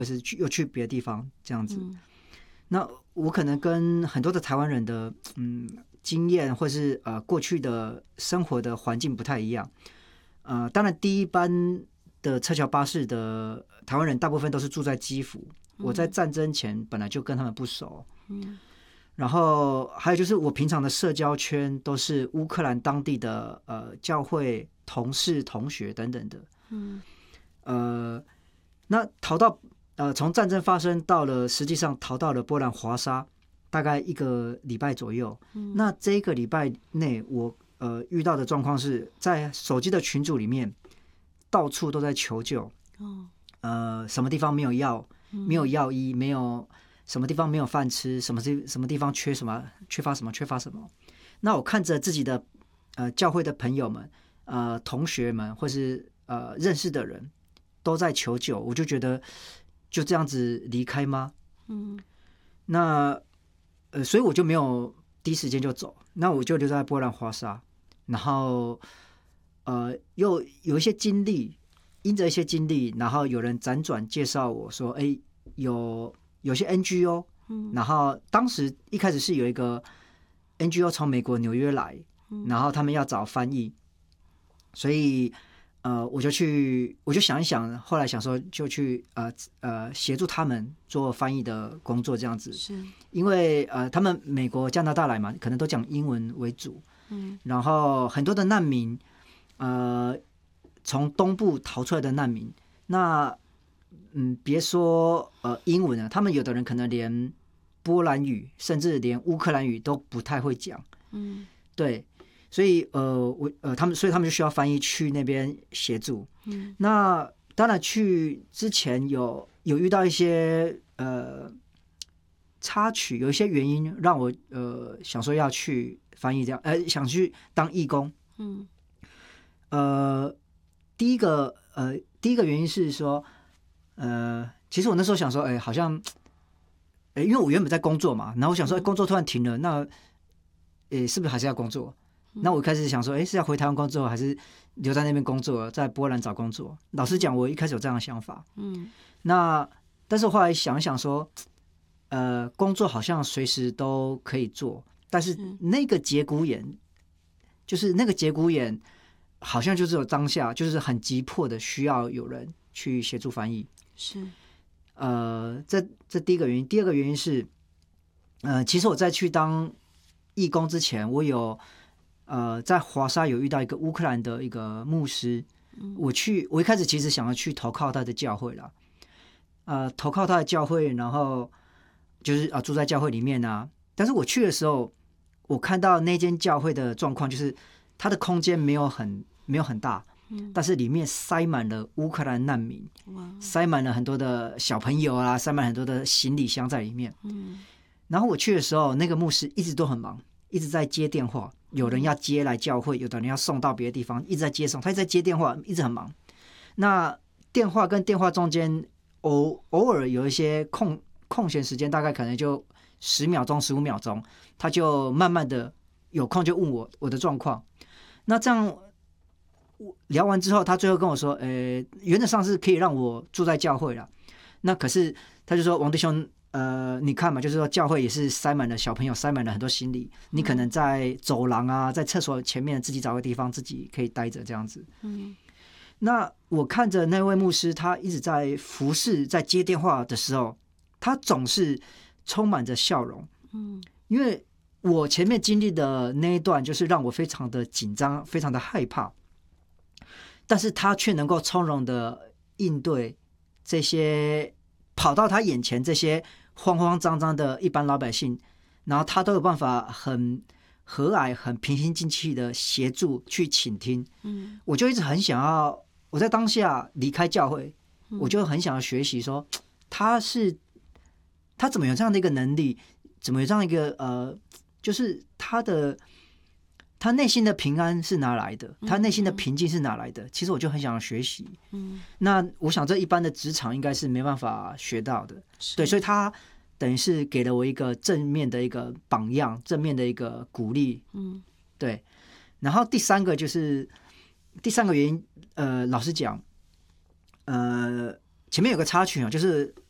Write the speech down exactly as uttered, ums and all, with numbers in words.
是去又去别的地方这样子。 嗯、 那我可能跟很多的台湾人的嗯经验，或是呃过去的生活的环境不太一样。呃，当然第一班的撤侨巴士的台湾人大部分都是住在基辅，嗯、我在战争前本来就跟他们不熟。嗯。然后还有就是我平常的社交圈都是乌克兰当地的呃教会同事、同学等等的。嗯。呃，那逃到呃从战争发生到了实际上逃到了波兰华沙，大概一个礼拜左右。嗯。那这一个礼拜内，我呃遇到的状况是在手机的群组里面，到处都在求救。哦。呃，什么地方没有药，没有药医，没有。什么地方没有饭吃，什么地什么地方缺什么，缺乏什么，缺乏什么。那我看着自己的呃教会的朋友们、呃同学们，或是呃认识的人都在求救，我就觉得就这样子离开吗？嗯。那呃，所以我就没有第一时间就走，那我就留在波兰华沙，然后呃又有一些经历，因着一些经历，然后有人辗转介绍我说，哎，有。有些 N G O， 然后当时一开始是有一个 N G O 从美国纽约来，然后他们要找翻译，所以呃我就去，我就想一想，后来想说就去呃呃协助他们做翻译的工作这样子，是因为呃他们美国加拿大来嘛，可能都讲英文为主，嗯，然后很多的难民，呃从东部逃出来的难民，那。嗯，别说呃英文了，他们有的人可能连波兰语，甚至连乌克兰语都不太会讲。嗯，对，所以呃我呃他们，所以他们就需要翻译去那边协助。嗯，那当然去之前有有遇到一些呃插曲，有一些原因让我呃想说要去翻译这样，呃想去当义工。嗯，呃第一个呃第一个原因是说。呃，其实我那时候想说，哎，好像，哎，因为我原本在工作嘛，然后我想说，哎，工作突然停了，那，哎，是不是还是要工作？那我开始想说，哎，是要回台湾工作，还是留在那边工作，在波兰找工作？老实讲，我一开始有这样的想法。嗯。那，但是我后来想一想说，呃，工作好像随时都可以做，但是那个节骨眼，就是那个节骨眼，好像就只有当下，就是很急迫的需要有人去协助翻译。是，呃，这这第一个原因，第二个原因是，呃，其实我在去当义工之前，我有呃在华沙有遇到一个乌克兰的一个牧师，嗯、我去，我一开始其实想要去投靠他的教会啦，呃，投靠他的教会，然后就是啊、呃、住在教会里面啊，但是我去的时候，我看到那间教会的状况，就是它的空间没有很没有很大。但是里面塞满了乌克兰难民，塞满了很多的小朋友啊，塞满很多的行李箱在里面。嗯，然后我去的时候，那个牧师一直都很忙，一直在接电话，有人要接来教会，有的人要送到别的地方，一直在接送，他一直在接电话，一直很忙。那电话跟电话中间偶偶尔有一些空空闲时间，大概可能就十秒钟、十五秒钟，他就慢慢的有空就问我我的状况。那这样。聊完之后，他最后跟我说：“呃，原则上是可以让我住在教会了。那可是他就说，王弟兄，呃，你看嘛，就是说教会也是塞满了小朋友，塞满了很多行李。你可能在走廊啊，在厕所前面自己找个地方，自己可以待着这样子。嗯，那我看着那位牧师，他一直在服侍，在接电话的时候，他总是充满着笑容。嗯，因为我前面经历的那一段，就是让我非常的紧张，非常的害怕。”但是他却能够从容的应对这些跑到他眼前这些慌慌张张的一般老百姓，然后他都有办法很和蔼、很平心静气的协助去倾听。嗯，我就一直很想要，我在当下离开教会，我就很想要学习说，他是他怎么有这样的一个能力，怎么有这样一个呃，就是他的。他内心的平安是哪来的？他内心的平静是哪来的？其实我就很想要学习。嗯，那我想这一般的职场应该是没办法学到的。对，所以他等于是给了我一个正面的一个榜样，正面的一个鼓励。嗯，对。然后第三个就是第三个原因，呃，老实讲，呃，前面有个插曲啊，就是